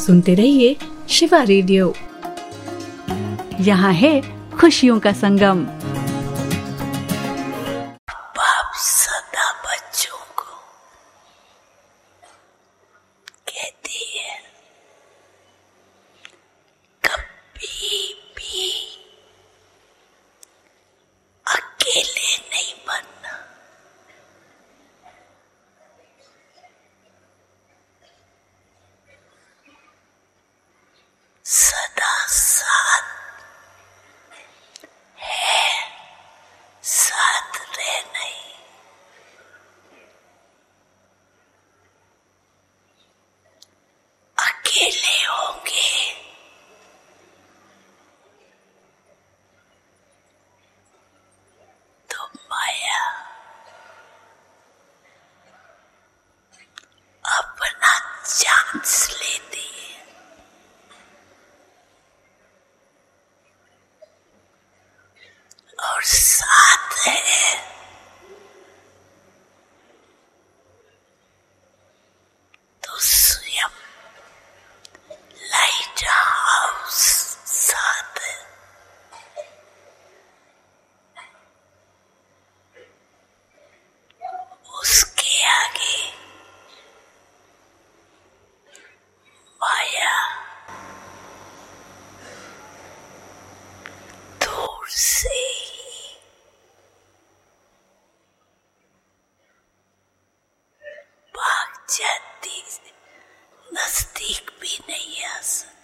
सुनते रहिए शिवा रेडियो। यहाँ है खुशियों का संगम। बाप सदा बच्चों को कहती है, कभी भी अकेले नहीं बनना। सदा साथ है, साथ रहना ही। अकेले होंगे तो माया अपना चांस लेती है। और साथ है तो स्वयं लाइट हाउस साथ है। उसके आगे माया दूर से ही भाग जाती, नजदीक भी नहीं आ सकती।